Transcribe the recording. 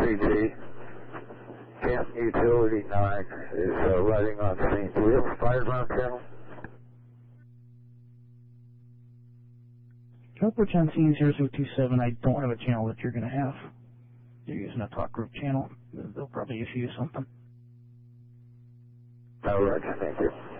CG. Camp Utility 9 is riding on scene. Do we have a fireground channel? Coverage on scene 0027, I don't have a channel that you're going to have. You're using a talk group channel. They'll probably issue you something. All right, thank you.